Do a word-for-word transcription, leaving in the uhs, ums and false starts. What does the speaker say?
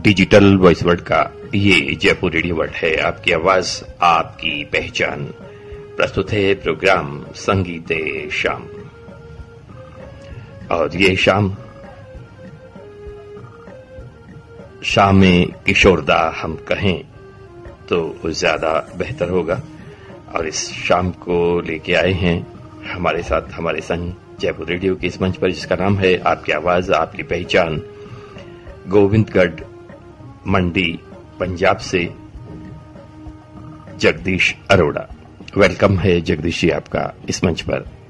Digital voice word का ये Jaipur radio word है। आपकी आवाज आपकी पहचान। प्रस्तुत है प्रोग्राम संगीते शाम। और ये शाम शाम में किशोरदा हम कहें तो ज्यादा बेहतर होगा। और इस शाम को लेके आए हैं हमारे साथ हमारे संग जयपुर रेडियो के इस मंच पर, जिसका नाम है आपकी आवाज आपकी पहचान। गोविंदगढ़ मंडी पंजाब से जगदीश अरोड़ा। वेलकम है जगदीश जी आपका इस मंच पर।